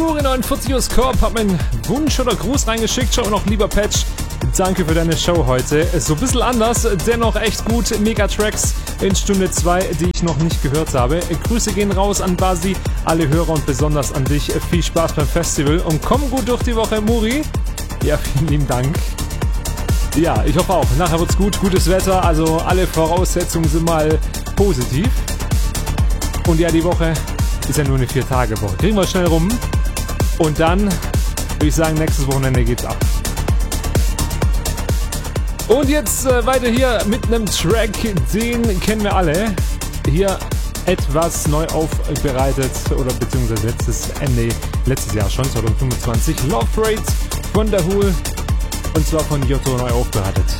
Muri49 aus Korb hat meinen Wunsch oder Gruß reingeschickt. Schau noch, lieber Patch, danke für deine Show heute. So ein bisschen anders, dennoch echt gut. Megatracks in Stunde 2, die ich noch nicht gehört habe. Grüße gehen raus an Basi, alle Hörer und besonders an dich. Viel Spaß beim Festival und komm gut durch die Woche, Muri. Ja, vielen lieben Dank. Ja, ich hoffe auch. Nachher wird's gut, gutes Wetter, also alle Voraussetzungen sind mal positiv. Und ja, die Woche ist ja nur eine 4-Tage-Woche. Kriegen wir schnell rum. Und dann würde ich sagen, nächstes Wochenende geht's ab. Und jetzt weiter hier mit einem Track, den kennen wir alle. Hier etwas neu aufbereitet oder beziehungsweise letztes Jahr schon, 2025. Love Rate von der Hool und zwar von Giotto neu aufbereitet.